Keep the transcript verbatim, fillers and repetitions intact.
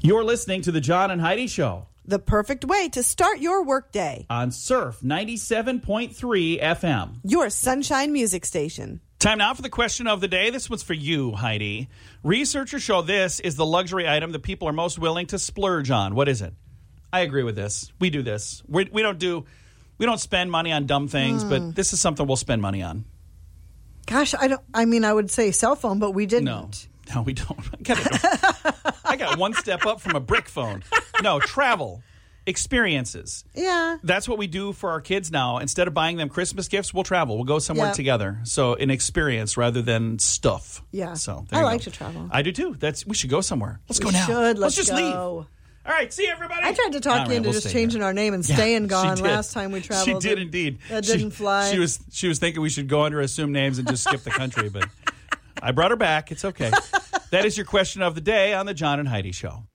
You're listening to the John and Heidi Show The perfect way to start your workday. on Surf ninety-seven point three F M. Your sunshine music station. Time now for the question of the day. This one's for you, Heidi. Researchers show this is the luxury item that people are most willing to splurge on. What is it? I agree with this. We do this. We, we don't do, we don't spend money on dumb things, but this is something we'll spend money on. Gosh, I don't. I mean, I would say cell phone, but we didn't. No, no, we don't. I got, I got one step up from a brick phone. No, travel, experiences. Yeah. That's what we do for our kids now. Instead of buying them Christmas gifts, we'll travel. We'll go somewhere Yeah. together. So an experience rather than stuff. Yeah. So there I you like go. to travel. I do too. That's we should go somewhere. Let's We go now. should. Let's just go. leave. All right, see you, everybody. I tried to talk All you right, into we'll just stay changing here. our name and Yeah, staying she gone did. last time we traveled. She did It- indeed. That She- didn't fly. She was she was thinking we should go under assumed names and just skip the country, but I brought her back. It's okay. That is your question of the day on the John and Heidi Show.